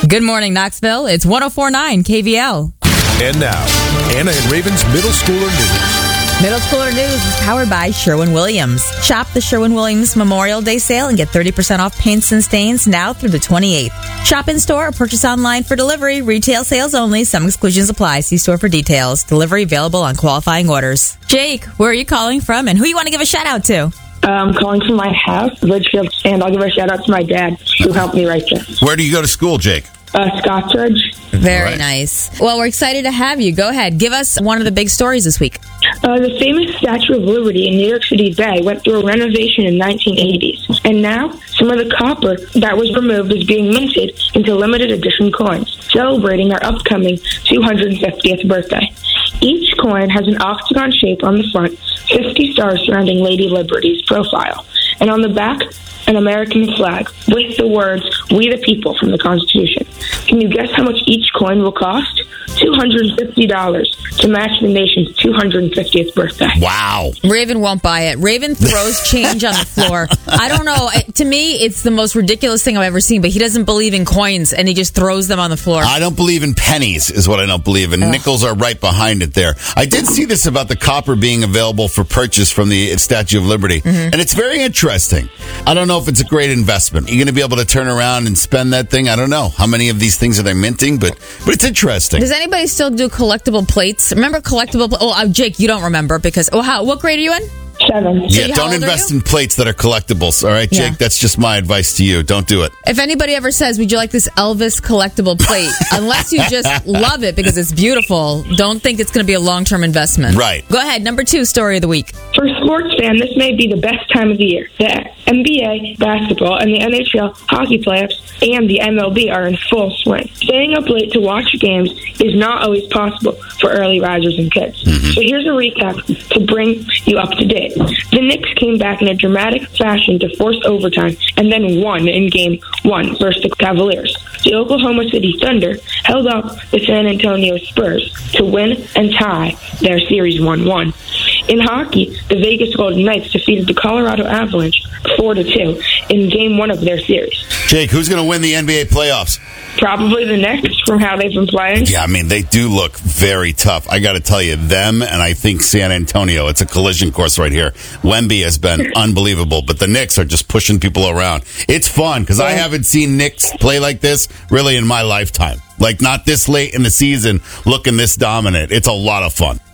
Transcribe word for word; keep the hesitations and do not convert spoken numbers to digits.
Good morning, Knoxville. It's one oh four point nine K V L. And now, Anna and Raven's Middle Schooler News. Middle Schooler News is powered by Sherwin-Williams. Shop the Sherwin-Williams Memorial Day sale and get thirty percent off paints and stains now through the twenty-eighth. Shop in-store or purchase online for delivery. Retail sales only. Some exclusions apply. See store for details. Delivery available on qualifying orders. Jake, where are you calling from and who you want to give a shout-out to? I'm calling from my house, Ridgefield, and I'll give a shout-out to my dad, who helped me write this. Where do you go to school, Jake? Uh, Scottsridge. Very Right. nice. Well, we're excited to have you. Go ahead. Give us one of the big stories this week. Uh, the famous Statue of Liberty in New York City Bay went through a renovation in the nineteen eighties, and now some of the copper that was removed is being minted into limited edition coins, celebrating our upcoming two hundred fiftieth birthday. Each coin has an octagon shape on the front, fifty stars surrounding Lady Liberty's profile, and on the back, an American flag with the words, "We the People" from the Constitution. Can you guess how much each coin will cost? two hundred fifty dollars to match the nation's two hundred fiftieth birthday. Wow. Raven won't buy it. Raven throws change on the floor. I don't know. To me, it's the most ridiculous thing I've ever seen, but he doesn't believe in coins, and he just throws them on the floor. I don't believe in pennies, is what I don't believe in. Ugh. Nickels are right behind it there. I did see this about the copper being available for purchase from the Statue of Liberty, Mm-hmm. and it's very interesting. I don't know if it's a great investment. You're going to be able to turn around and spend that thing. I don't know how many of these things are they minting, but but it's interesting. Does anybody still do collectible plates? Remember collectible plates? Oh, uh, Jake, you don't remember because, oh, how, what grade are you in? Seven. So yeah, you- how don't old are invest you? in plates that are collectibles. All right, Jake, Yeah. that's just my advice to you. Don't do it. If anybody ever says, would you like this Elvis collectible plate? Unless you just love it because it's beautiful, don't think it's going to be a long-term investment. Right. Go ahead. Number two story of the week. For a sports fan, this may be the best time of the year. The N B A basketball and the N H L hockey playoffs and the M L B are in full swing. Staying up late to watch games is not always possible for early risers and kids. Mm-hmm. So here's a recap to bring you up to date. The Knicks came back in a dramatic fashion to force overtime and then won in game one versus the Cavaliers. The Oklahoma City Thunder held up the San Antonio Spurs to win and tie their series one one. In hockey, the Vegas Golden Knights defeated the Colorado Avalanche four to two in game one of their series. Jake, who's going to win the N B A playoffs? Probably the Knicks from how they've been playing. Yeah, I mean, they do look very tough. I got to tell you, them and I think San Antonio, it's a collision course right here. Wemby has been unbelievable, but the Knicks are just pushing people around. It's fun because I haven't seen Knicks play like this really in my lifetime. Like, not this late in the season looking this dominant. It's a lot of fun.